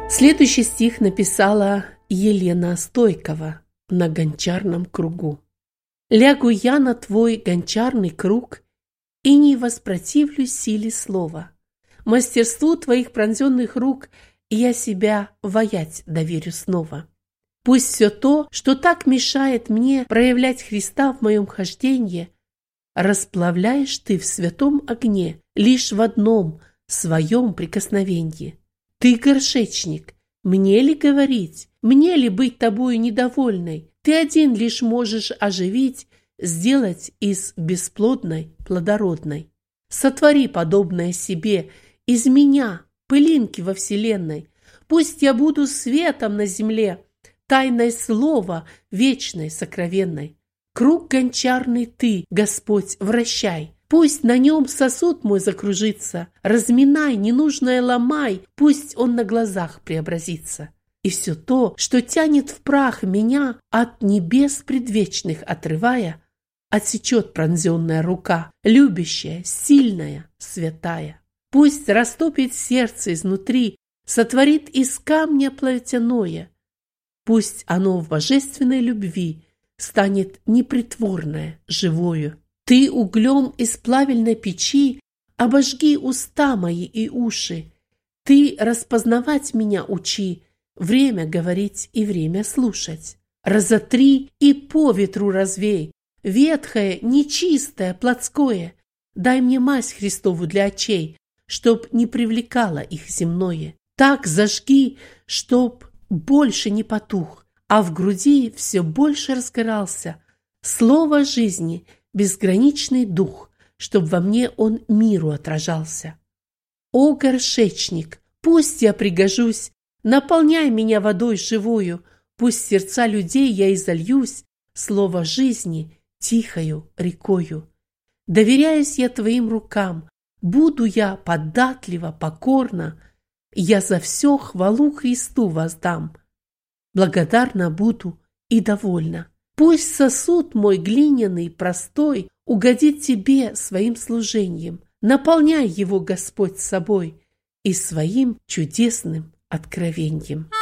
Следующий стих написала Елена Стойкова на гончарном кругу. «Лягу я на твой гончарный круг и не воспротивлюсь силе слова. Мастерству твоих пронзенных рук я себя воять доверю снова. Пусть все то, что так мешает мне проявлять Христа в моем хождении, расплавляешь ты в святом огне лишь в одном своем прикосновении. Ты горшечник, мне ли говорить, мне ли быть тобою недовольной? Ты один лишь можешь оживить, сделать из бесплодной плодородной. Сотвори подобное себе, из меня, пылинки во вселенной. Пусть я буду светом на земле, тайное слово вечной сокровенной. Круг гончарный ты, Господь, вращай. Пусть на нем сосуд мой закружится, разминай, ненужное ломай, пусть он на глазах преобразится. И все то, что тянет в прах меня, от небес предвечных отрывая, отсечет пронзенная рука, любящая, сильная, святая. Пусть растопит сердце изнутри, сотворит из камня плотяное. Пусть оно в божественной любви станет непритворное, живою. Ты углем из плавильной печи обожги уста мои и уши. Ты распознавать меня учи, время говорить и время слушать. Разотри и по ветру развей, ветхое, нечистое, плотское. Дай мне мазь Христову для очей, чтоб не привлекало их земное. Так зажги, чтоб больше не потух, а в груди все больше разгорался слово жизни, безграничный дух, чтоб во мне он миру отражался. О, горшечник, пусть я пригожусь, наполняй меня водой живою, пусть сердца людей я изольюсь, слово жизни тихою рекою. Доверяюсь я твоим рукам, буду я податлива, покорна, я за все хвалу Христу воздам. Благодарна буду и довольна. Пусть сосуд мой глиняный, простой, угодит тебе своим служением. Наполняй его, Господь, собой и своим чудесным откровением.